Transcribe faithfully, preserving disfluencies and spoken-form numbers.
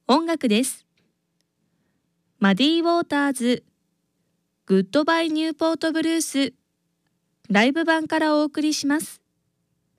音楽です。マディ・ウォーターズ、グッドバイ・ニューポート・ブルース、ライブ版からお送りします。